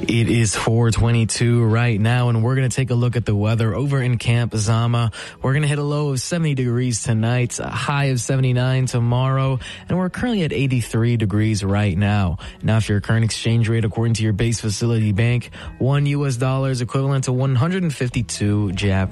It is 4:22 right now, and we're going to take a look at the weather over in Camp Zama. We're going to hit a low of 70 degrees tonight, a high of 79 tomorrow, and we're currently at 83 degrees right now. Now, if your current exchange rate, according to your base facility bank, $1 US is equivalent to 152 Japanese